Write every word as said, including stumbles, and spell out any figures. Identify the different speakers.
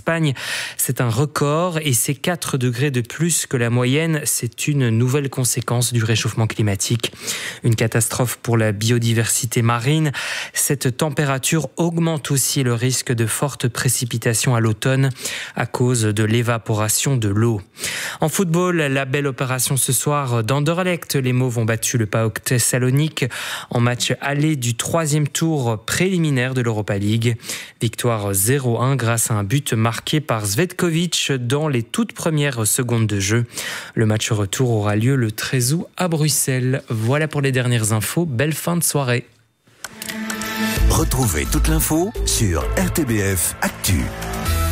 Speaker 1: Espagne, c'est un record et c'est quatre degrés de plus que la moyenne. C'est une nouvelle conséquence du réchauffement climatique. Une catastrophe pour la biodiversité marine. Cette température augmente aussi le risque de fortes précipitations à l'automne à cause de l'évaporation de l'eau. En football, la belle opération ce soir d'Anderlecht. Les Mauves ont battu le PAOK Thessalonique en match aller du troisième tour préliminaire de l'Europa League. Victoire zéro un grâce à un but marqué par Zvetkovic dans les toutes premières secondes de jeu. Le match retour aura lieu le treize août à Bruxelles. Voilà pour les dernières infos. Belle fin de soirée.
Speaker 2: Retrouvez toute l'info sur R T B F Actu.